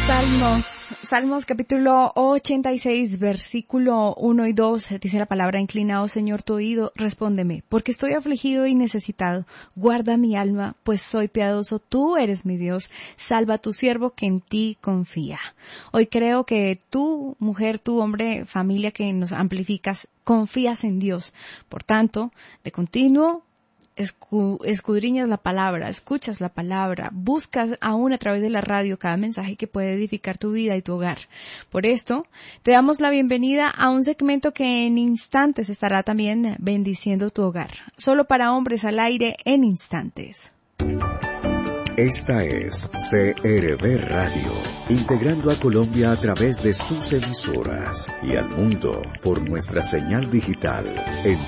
Salmos capítulo 86, versículo 1 y 2, dice la palabra: Inclina, oh Señor, tu oído, respóndeme, porque estoy afligido y necesitado. Guarda mi alma, pues soy piadoso, tú eres mi Dios. Salva a tu siervo que en ti confía. Hoy creo que tú, mujer, tú, hombre, familia que nos amplificas, confías en Dios. Por tanto, de continuo, escudriñas la palabra, escuchas la palabra, buscas aún a través de la radio cada mensaje que puede edificar tu vida y tu hogar. Por esto, te damos la bienvenida a un segmento que en instantes estará también bendiciendo tu hogar. Solo para hombres al aire en instantes. Esta es CRB Radio, integrando a Colombia a través de sus emisoras y al mundo por nuestra señal digital en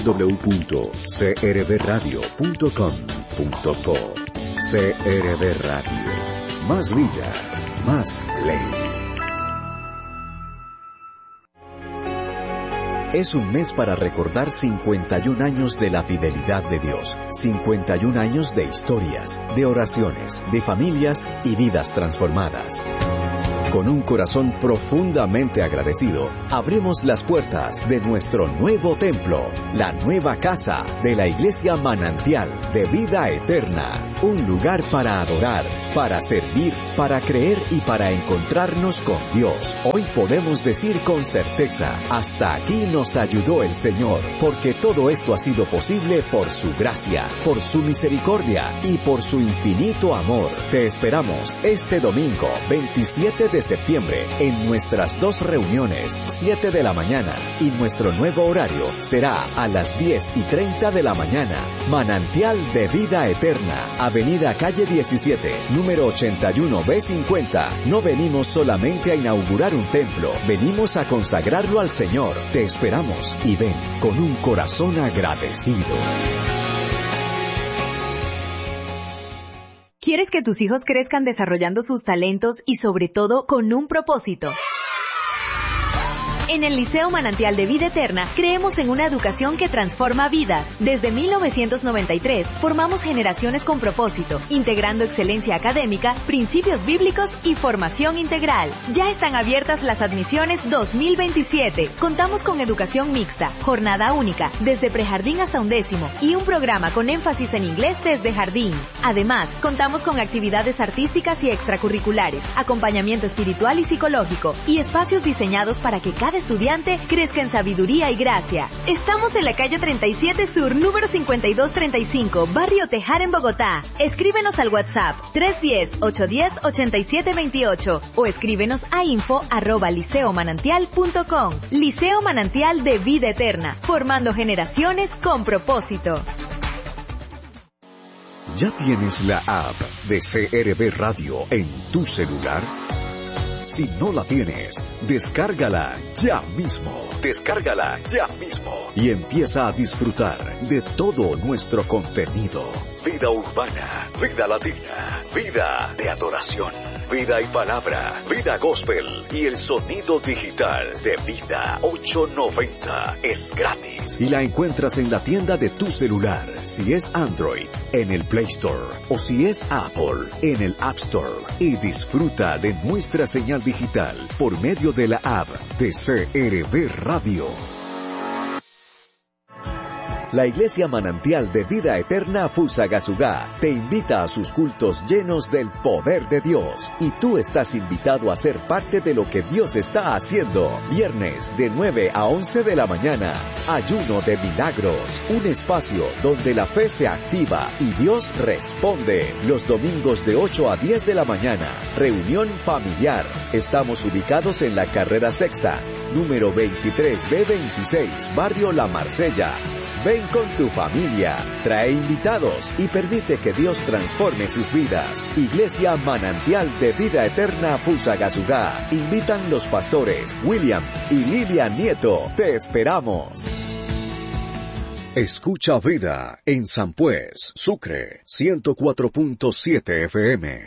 www.crbradio.com.co. CRB Radio, más vida, más ley. Es un mes para recordar 51 años de la fidelidad de Dios, 51 años de historias, de oraciones, de familias y vidas transformadas. Con un corazón profundamente agradecido, abrimos las puertas de nuestro nuevo templo, la nueva casa de la Iglesia Manantial de Vida Eterna. Un lugar para adorar, para servir, para creer y para encontrarnos con Dios. Hoy podemos decir con certeza, hasta aquí nos ayudó el Señor, porque todo esto ha sido posible por su gracia, por su misericordia y por su infinito amor. Te esperamos este domingo, 27 de septiembre, en nuestras dos reuniones, 7 de la mañana, y nuestro nuevo horario será a las 10:30 de la mañana. Manantial de Vida Eterna, Avenida Calle 17, número 81B50. No venimos solamente a inaugurar un templo, venimos a consagrarlo al Señor. Te esperamos y ven con un corazón agradecido. ¿Quieres que tus hijos crezcan desarrollando sus talentos y sobre todo con un propósito? En el Liceo Manantial de Vida Eterna creemos en una educación que transforma vidas. Desde 1993 formamos generaciones con propósito, integrando excelencia académica, principios bíblicos y formación integral. Ya están abiertas las admisiones 2027. Contamos con educación mixta, jornada única, desde prejardín hasta 11º y un programa con énfasis en inglés desde jardín. Además, contamos con actividades artísticas y extracurriculares, acompañamiento espiritual y psicológico y espacios diseñados para que cada estudiante crezca en sabiduría y gracia. Estamos en la calle 37 Sur, número 5235, Barrio Tejar, en Bogotá. Escríbenos al WhatsApp 310-810-8728 o escríbenos a info@liceomanantial.com. Liceo Manantial de Vida Eterna, formando generaciones con propósito. ¿Ya tienes la app de CRB Radio en tu celular? Si no la tienes, descárgala ya mismo. Descárgala ya mismo y empieza a disfrutar de todo nuestro contenido. Vida urbana, vida latina, vida de adoración, vida y palabra, vida gospel y el sonido digital de Vida 890 es gratis y la encuentras en la tienda de tu celular, si es Android, en el Play Store o si es Apple, en el App Store, y disfruta de nuestra señal digital por medio de la app de CRB Radio. La Iglesia Manantial de Vida Eterna Fusagasugá te invita a sus cultos llenos del poder de Dios. Y tú estás invitado a ser parte de lo que Dios está haciendo. Viernes de 9 a 11 de la mañana. Ayuno de milagros. Un espacio donde la fe se activa y Dios responde. Los domingos de 8 a 10 de la mañana. Reunión familiar. Estamos ubicados en la carrera sexta, número 23B26, Barrio La Marsella. Ven con tu familia, trae invitados y permite que Dios transforme sus vidas. Iglesia Manantial de Vida Eterna Fusagasugá. Invitan los pastores William y Lilia Nieto. Te esperamos. Escucha Vida en San Pues, Sucre, 104.7 FM.